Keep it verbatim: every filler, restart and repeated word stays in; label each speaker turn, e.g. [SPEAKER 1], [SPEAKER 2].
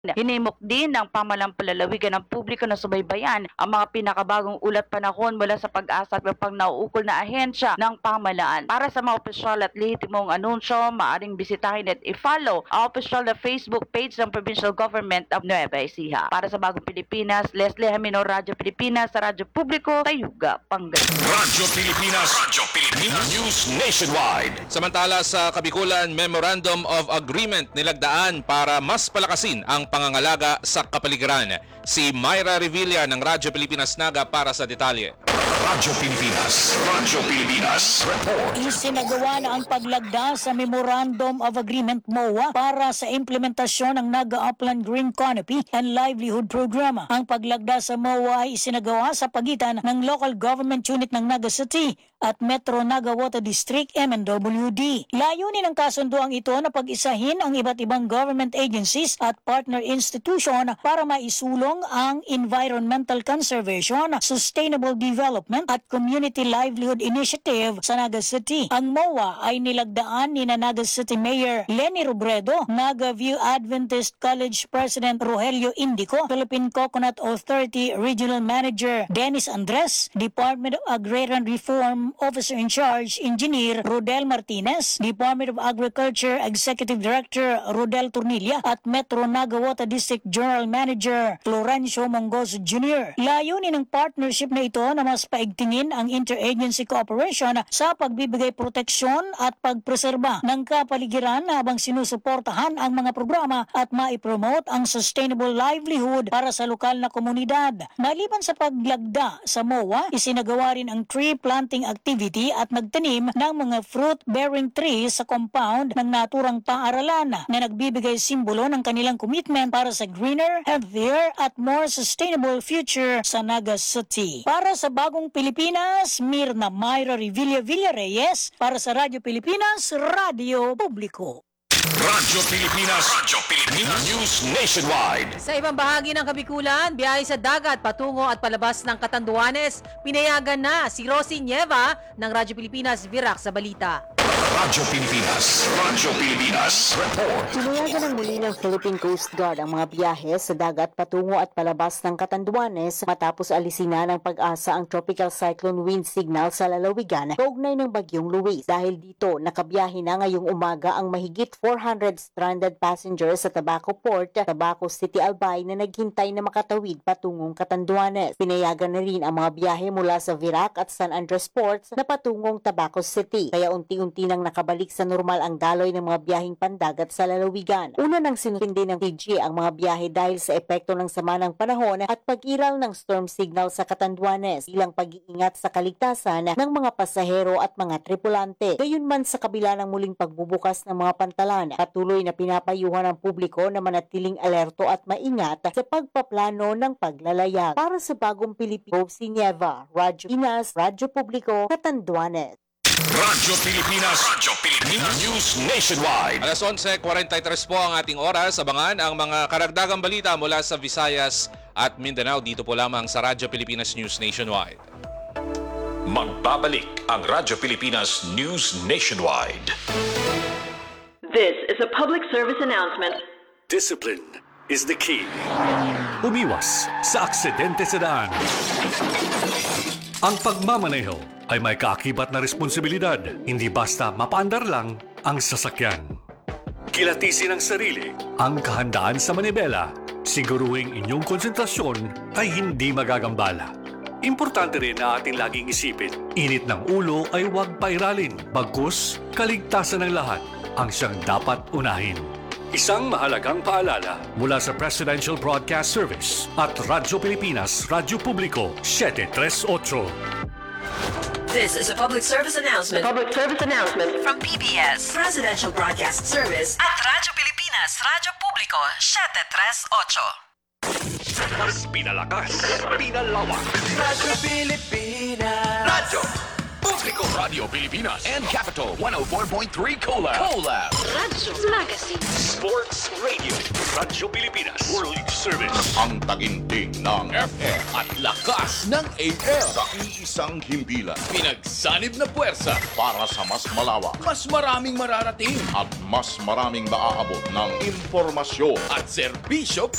[SPEAKER 1] Hinimok din ng pamahalang palalawigan ng publiko na subaybayan ang mga pinakabagong ulat panahon mula sa Pag-asa at pang nauukol na ahensya ng pamahalaan. Para sa mga opisyal at lehitimong anunsyo, maaring bisitahin at i-follow ang opisyal na Facebook page ng Provincial Government of Nueva Ecija. Para sa Bagong Pilipinas, Leslie Hamino, Radyo Pilipinas, sa Radyo Publiko, Tayuga, Pangasinan.
[SPEAKER 2] Radyo Pilipinas, Radyo Pilipinas, News Nationwide.
[SPEAKER 3] Samantala sa Kabikulan, Memorandum of Agreement nilagdaan para mas palakasin ang pangangalaga sa kapaligiran. Si Myra Revilla ng Radyo Pilipinas Naga para sa detalye.
[SPEAKER 2] Radyo Pilipinas, Radyo Pilipinas, report.
[SPEAKER 4] Isinagawa na ang paglagda sa Memorandum of Agreement M O A para sa implementasyon ng Naga Upland Green Canopy and Livelihood Program. Ang paglagda sa M O A ay isinagawa sa pagitan ng Local Government Unit ng Naga City at Metro Naga Water District M N W D. Layunin ng kasunduang ito na pag-isahin ang iba't ibang government agencies at partner institution para maisulong ang environmental conservation, sustainable development at community livelihood initiative sa Naga City. Ang M O A ay nilagdaan ni Naga City Mayor Lenny Robredo, Naga View Adventist College President Rogelio Indico, Philippine Coconut Authority Regional Manager Dennis Andres, Department of Agrarian Reform Officer in Charge Engineer Rodel Martinez, Department of Agriculture Executive Director Rodel Tornilla at Metro Naga Water District General Manager Florencio Mongoso Junior Layunin ng partnership na ito na mas paigtingin ang interagency cooperation sa pagbibigay proteksyon at pagpreserba ng kapaligiran habang sinusuportahan ang mga programa at maipromote ang sustainable livelihood para sa lokal na komunidad. Maliban sa paglagda sa M O A, isinagawa rin ang tree planting activity at nagtanim ng mga fruit-bearing trees sa compound ng naturang paaralan na nagbibigay simbolo ng kanilang commitment para sa greener, healthier at more sustainable future sa Naga City. Para sa Bagong Pilipinas, Mirna Myra Revilla Villareyes para sa Radyo Pilipinas, Radyo Publiko.
[SPEAKER 2] Radyo Pilipinas, Radyo Pilipinas, News Nationwide.
[SPEAKER 5] Sa ibang bahagi ng Kabikulan, biyahe sa dagat patungo at palabas ng Catanduanes, pinayagan na si Rosie Nieva ng Radyo Pilipinas Virac sa balita.
[SPEAKER 2] Radyo Pilipinas, Radyo Pilipinas, report.
[SPEAKER 6] Pinayagan ng muli ng Philippine Coast Guard ang mga biyahe sa dagat patungo at palabas ng Catanduanes matapos alisin na ng Pag-asa ang tropical cyclone wind signal sa lalawigan kaugnay ng bagyong Luis. Dahil dito, nakabiyahe na ngayong umaga ang mahigit four hundred stranded passengers sa Tabaco Port, Tabaco City, Albay na naghintay na makatawid patungong Catanduanes. Pinayagan na rin ang mga biyahe mula sa Virac at San Andres Ports na patungong Tabaco City. Kaya unti-unti nang nakabalik sa normal ang daloy ng mga biyaheng pandagat sa lalawigan. Una nang sinuspindi ng P G ang mga biyahe dahil sa epekto ng sama ng panahon at pag-iral ng storm signal sa Catanduanes bilang pag-iingat sa kaligtasan ng mga pasahero at mga tripulante. Gayunman sa kabila ng muling pagbubukas ng mga pantalan, patuloy na pinapayuhan ng publiko na manatiling alerto at maingat sa pagpaplano ng paglalayag. Para sa Bagong Pilipinas, si Nieva, Radyo Pilipinas, Radyo Publiko, Catanduanes.
[SPEAKER 2] Radyo Pilipinas, Radyo Pilipinas, News Nationwide.
[SPEAKER 3] Alas onse kwarenta y tres po ang ating oras. Abangan ang mga karagdagang balita mula sa Visayas at Mindanao dito po lamang sa Radyo Pilipinas News Nationwide.
[SPEAKER 2] Magbabalik ang Radyo Pilipinas News Nationwide.
[SPEAKER 7] This is a public service announcement.
[SPEAKER 8] Discipline is the key. Umiwas sa aksidente sa daan. Ang pagmamaneho ay may kaakibat na responsibilidad, hindi basta mapaandar lang ang sasakyan. Kilatisin ang sarili, ang kahandaan sa manibela, siguruhing inyong konsentrasyon ay hindi magagambala. Importante rin na ating laging isipin, init ng ulo ay huwag pairalin, bagkus kaligtasan ng lahat ang siyang dapat unahin. Isang mahalagang paalala mula sa Presidential Broadcast Service at Radyo Pilipinas, Radyo Publiko, seven three eight.
[SPEAKER 7] This is a public service announcement. Public service announcement from P B S Presidential Broadcast Service at Radyo Pilipinas, Radyo Publiko, seven three eight.
[SPEAKER 8] Mas pinalakas, pinalawak.
[SPEAKER 9] Radyo Pilipinas.
[SPEAKER 8] Radyo
[SPEAKER 2] Publico Radio Pilipinas and Capital one oh four point three Collab. Collab.
[SPEAKER 7] Radyo Magazine.
[SPEAKER 2] Sports Radio. Radyo Pilipinas. World Service. Ang taginting ng F M at lakas ng A M. Sa iisang himpilan. Pinagsanib na puwersa para sa mas malawak, mas maraming mararating at mas maraming maaabot ng impormasyon at serbisyo